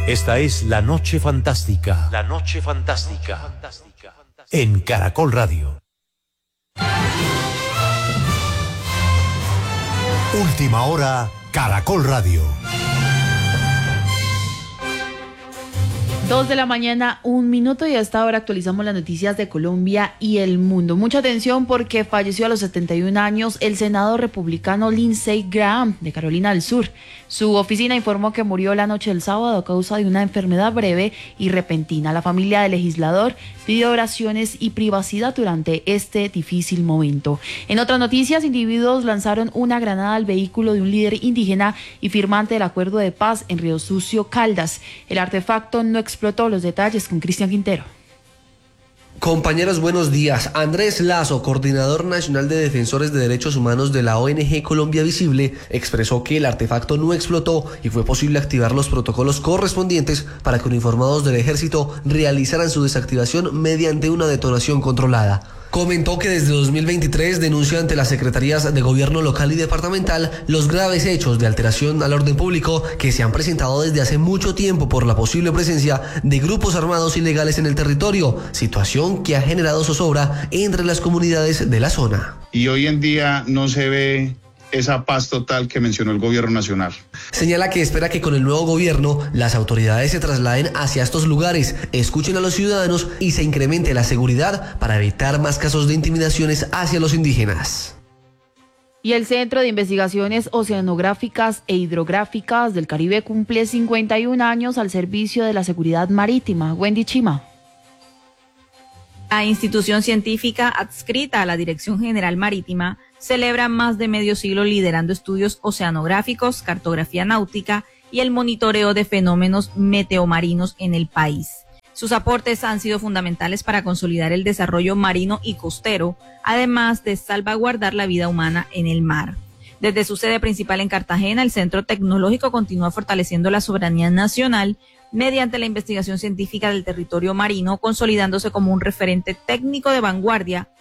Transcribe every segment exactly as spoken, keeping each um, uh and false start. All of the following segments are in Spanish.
Esta es La Noche Fantástica. La Noche Fantástica. En Caracol Radio. Última hora, Caracol Radio. Dos de la mañana, un minuto, y a esta hora actualizamos las noticias de Colombia y el mundo. Mucha atención porque falleció a los setenta y un años el senador republicano Lindsey Graham de Carolina del Sur. Su oficina informó que murió la noche del sábado a causa de una enfermedad breve y repentina. La familia del legislador pidió oraciones y privacidad durante este difícil momento. En otras noticias, individuos lanzaron una granada al vehículo de un líder indígena y firmante del acuerdo de paz en Río Sucio, Caldas. El artefacto no explotó. Los detalles con Cristian Quintero. Compañeros, buenos días. Andrés Lazo, coordinador nacional de defensores de derechos humanos de la O N G Colombia Visible, expresó que el artefacto no explotó y fue posible activar los protocolos correspondientes para que uniformados del ejército realizaran su desactivación mediante una detonación controlada. Comentó que desde dos mil veintitrés denuncia ante las secretarías de gobierno local y departamental los graves hechos de alteración al orden público que se han presentado desde hace mucho tiempo por la posible presencia de grupos armados ilegales en el territorio, situación que ha generado zozobra entre las comunidades de la zona. Y hoy en día no se ve esa paz total que mencionó el gobierno nacional. Señala que espera que con el nuevo gobierno las autoridades se trasladen hacia estos lugares, escuchen a los ciudadanos y se incremente la seguridad para evitar más casos de intimidaciones hacia los indígenas. Y el Centro de Investigaciones Oceanográficas e Hidrográficas del Caribe cumple cincuenta y un años al servicio de la seguridad marítima. Wendy Chima. La institución científica adscrita a la Dirección General Marítima celebra más de medio siglo liderando estudios oceanográficos, cartografía náutica y el monitoreo de fenómenos meteomarinos en el país. Sus aportes han sido fundamentales para consolidar el desarrollo marino y costero, además de salvaguardar la vida humana en el mar. Desde su sede principal en Cartagena, el Centro Tecnológico continúa fortaleciendo la soberanía nacional mediante la investigación científica del territorio marino, consolidándose como un referente técnico de vanguardia.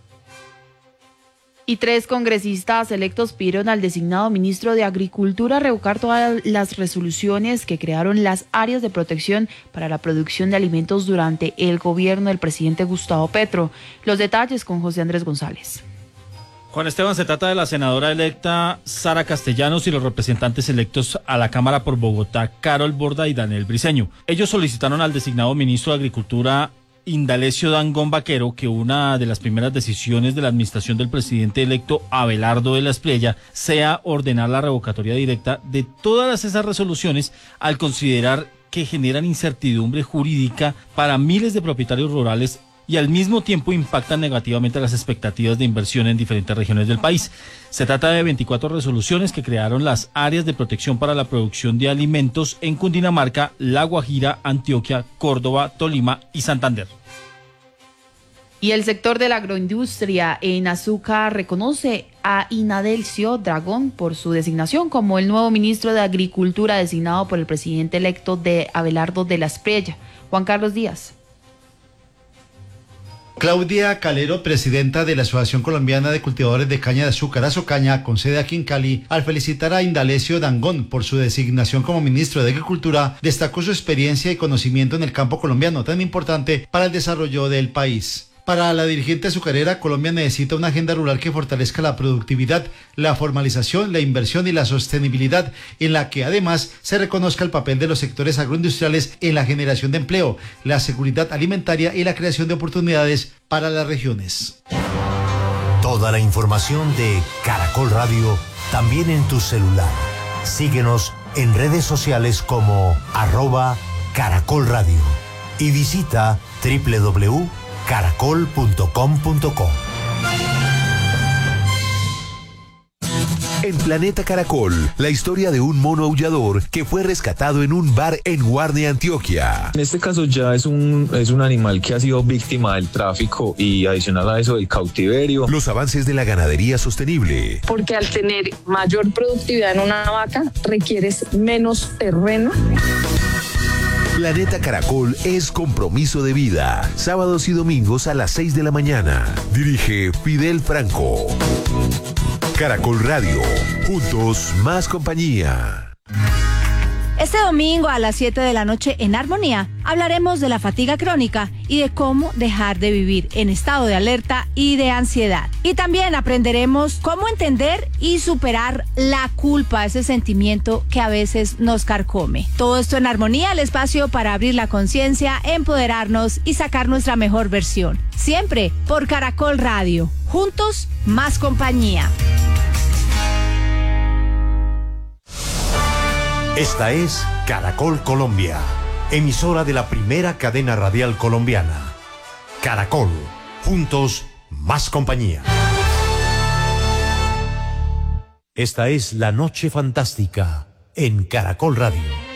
Y tres congresistas electos pidieron al designado ministro de Agricultura revocar todas las resoluciones que crearon las áreas de protección para la producción de alimentos durante el gobierno del presidente Gustavo Petro. Los detalles con José Andrés González. Juan Esteban, se trata de la senadora electa Sara Castellanos y los representantes electos a la Cámara por Bogotá, Carol Borda y Daniel Briceño. Ellos solicitaron al designado ministro de Agricultura, Indalecio Dangond Vaquero, que una de las primeras decisiones de la administración del presidente electo Abelardo de la Espriella sea ordenar la revocatoria directa de todas esas resoluciones al considerar que generan incertidumbre jurídica para miles de propietarios rurales y al mismo tiempo impactan negativamente las expectativas de inversión en diferentes regiones del país. Se trata de veinticuatro resoluciones que crearon las áreas de protección para la producción de alimentos en Cundinamarca, La Guajira, Antioquia, Córdoba, Tolima y Santander. Y el sector de la agroindustria en azúcar reconoce a Indalecio Dangond por su designación como el nuevo ministro de Agricultura designado por el presidente electo de Abelardo de la Espriella. Juan Carlos Díaz. Claudia Calero, presidenta de la Asociación Colombiana de Cultivadores de Caña de Azúcar, Asocaña, con sede aquí en Cali, al felicitar a Indalecio Dangond por su designación como ministro de Agricultura, destacó su experiencia y conocimiento en el campo colombiano, tan importante para el desarrollo del país. Para la dirigente azucarera, Colombia necesita una agenda rural que fortalezca la productividad, la formalización, la inversión y la sostenibilidad, en la que además se reconozca el papel de los sectores agroindustriales en la generación de empleo, la seguridad alimentaria y la creación de oportunidades para las regiones. Toda la información de Caracol Radio también en tu celular. Síguenos en redes sociales como arroba Caracol Radio y visita doble u doble u doble u punto caracol punto com punto co. En Planeta Caracol, la historia de un mono aullador que fue rescatado en un bar en Guarne, Antioquia. En este caso ya es un, es un animal que ha sido víctima del tráfico y adicional a eso del cautiverio. Los avances de la ganadería sostenible. Porque al tener mayor productividad en una vaca, requieres menos terreno. Planeta Caracol es compromiso de vida. Sábados y domingos a las seis de la mañana. Dirige Fidel Franco. Caracol Radio. Juntos más compañía. Este domingo a las siete de la noche en Armonía hablaremos de la fatiga crónica y de cómo dejar de vivir en estado de alerta y de ansiedad. Y también aprenderemos cómo entender y superar la culpa, ese sentimiento que a veces nos carcome. Todo esto en Armonía, el espacio para abrir la conciencia, empoderarnos y sacar nuestra mejor versión. Siempre por Caracol Radio. Juntos, más compañía. Esta es Caracol Colombia, emisora de la primera cadena radial colombiana. Caracol, juntos, más compañía. Esta es La Noche Fantástica en Caracol Radio.